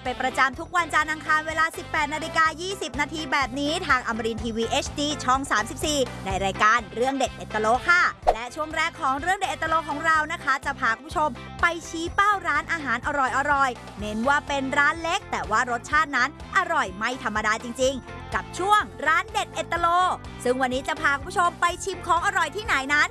เป็นประจำทุกวันจันทร์อังคารเวลา 18:20 นาทีแบบนี้ทางอมรินทร์ทีวี HD ช่อง 34 ในรายการเรื่องเด็ดเอตโลค่ะ และช่วงแรกของเรื่องเด็ดเอตโลของเรานะคะจะพาคุณผู้ชมไปชี้เป้าร้านอาหารอร่อยๆเน้นว่าเป็นร้านเล็กแต่ว่ารสชาตินั้นอร่อยไม่ธรรมดาจริงๆกับช่วงร้านเด็ดเอตโลซึ่งวันนี้จะพาคุณผู้ชมไปชิมของอร่อยที่ไหนนั้น